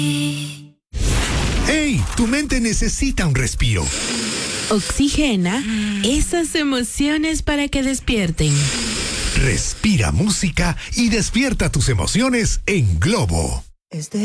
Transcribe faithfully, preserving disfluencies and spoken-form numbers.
¡Hey! Tu mente necesita un respiro. Oxigena esas emociones para que despierten. Respira música y despierta tus emociones en Globo. Este